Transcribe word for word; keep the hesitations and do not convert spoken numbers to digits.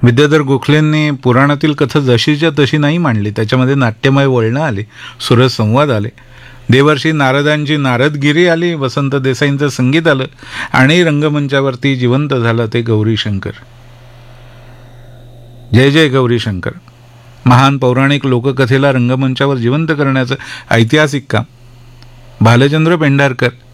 विद्याधर गोखलेंनी पुराणातील कथा जशीच्या तशी नाही मांडली, त्याच्यामध्ये नाट्यमय वळणं आली, सुरस संवाद आले. देवर्षी नारदांची नारदगिरी आली, वसंत देसाईंचं संगीत आलं आणि रंगमंचावरती जिवंत झालं ते गौरीशंकर. जय जय गौरीशंकर. महान पौराणिक लोककथेला रंगमंचावर जिवंत करण्याचं ऐतिहासिक काम भालचंद्र पेंढारकर